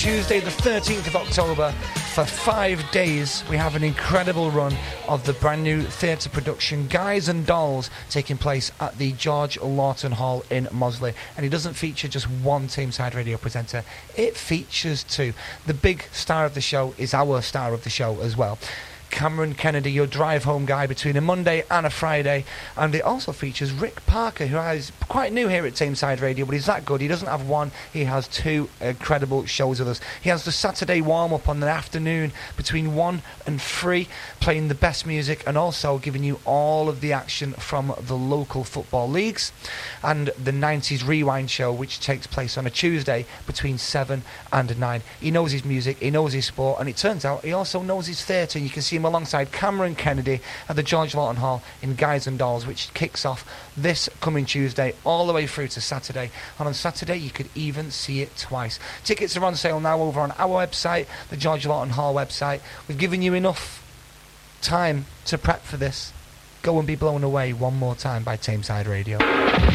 Tuesday the 13th of October. For 5 days we have an incredible run of the brand new theatre production Guys and Dolls taking place at the George Lawton Hall in Moseley, and it doesn't feature just one Tameside Radio presenter, it features two. The big star of the show is our star of the show as well, Cameron Kennedy, your drive home guy between a Monday and a Friday. And it also features Rick Parker, who is quite new here at Tameside Radio, but he's that good. He doesn't have one, he has two incredible shows with us. He has the Saturday warm-up on the afternoon between 1 and 3, playing the best music and also giving you all of the action from the local football leagues. And the 90s Rewind show, which takes place on a Tuesday between 7 and 9. He knows his music, he knows his sport, and it turns out he also knows his theatre. You can see him alongside Cameron Kennedy at the George Lawton Hall in Guys and Dolls, which kicks off this coming Tuesday all the way through to Saturday. And on Saturday you could even see it twice. Tickets are on sale now over on our website, the George Lawton Hall website. We've given you enough time to prep for this. Go and be blown away one more time by Tameside Radio.